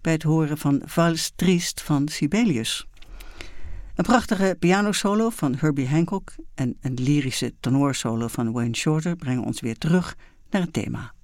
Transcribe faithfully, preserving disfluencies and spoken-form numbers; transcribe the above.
bij het horen van Vals Triste van Sibelius. Een prachtige pianosolo van Herbie Hancock en een lyrische tenorsolo van Wayne Shorter brengen ons weer terug naar het thema.